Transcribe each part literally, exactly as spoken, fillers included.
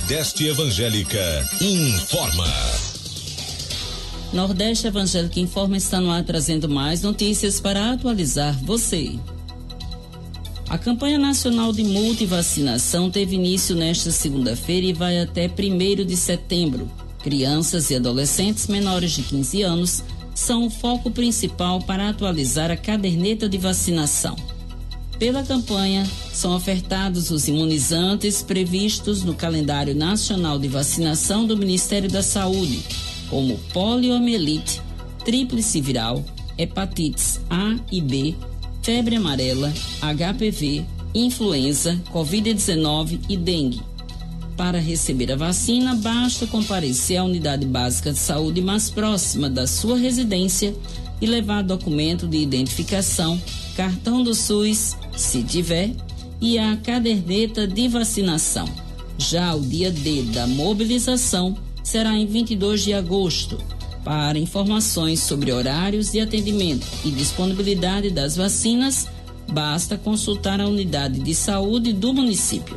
Nordeste Evangélica informa. Nordeste Evangélica informa está no ar trazendo mais notícias para atualizar você. A campanha nacional de multivacinação teve início nesta segunda-feira e vai até primeiro de setembro. Crianças e adolescentes menores de quinze anos são o foco principal para atualizar a caderneta de vacinação. Pela campanha, são ofertados os imunizantes previstos no calendário nacional de vacinação do Ministério da Saúde, como poliomielite, tríplice viral, hepatites A e B, febre amarela, H P V, influenza, covid dezenove e dengue. Para receber a vacina, basta comparecer à unidade básica de saúde mais próxima da sua residência e levar documento de identificação, cartão do SUS, se tiver, e a caderneta de vacinação. Já o dia D da mobilização será em vinte e dois de agosto. Para informações sobre horários de atendimento e disponibilidade das vacinas, basta consultar a unidade de saúde do município.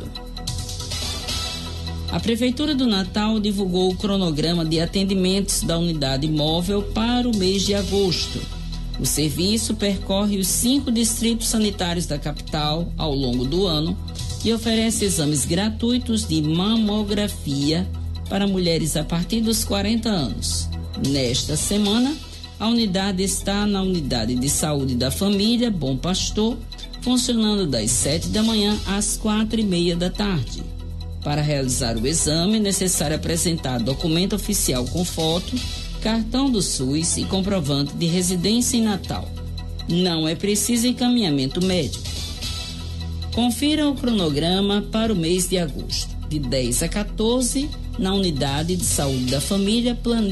A Prefeitura do Natal divulgou o cronograma de atendimentos da unidade móvel para o mês de agosto. O serviço percorre os cinco distritos sanitários da capital ao longo do ano e oferece exames gratuitos de mamografia para mulheres a partir dos quarenta anos. Nesta semana, a unidade está na Unidade de Saúde da Família Bom Pastor, funcionando das sete da manhã às quatro e meia da tarde. Para realizar o exame, é necessário apresentar documento oficial com foto, cartão do SUS e comprovante de residência em Natal. Não é preciso encaminhamento médico. Confira o cronograma para o mês de agosto, de dez a quatorze, na Unidade de Saúde da Família, Planilha